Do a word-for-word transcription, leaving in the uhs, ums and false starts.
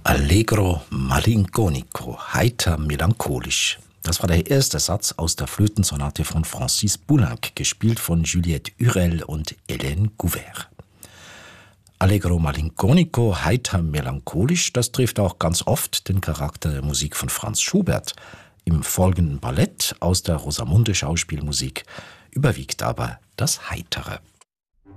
Allegro malinconico, heiter melancholisch. Das war der erste Satz aus der Flötensonate von Francis Poulenc, gespielt von Juliette Hurel und Hélène Gouvert. Allegro malinconico, heiter melancholisch, das trifft auch ganz oft den Charakter der Musik von Franz Schubert. Im folgenden Ballett aus der Rosamunde Schauspielmusik überwiegt aber das Heitere.